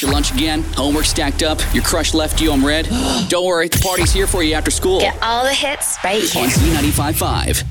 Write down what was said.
ate your lunch again? Homework stacked up? Your crush left you on red? Don't worry, the party's here for you after school. Get all the hits right here. On Z95.5.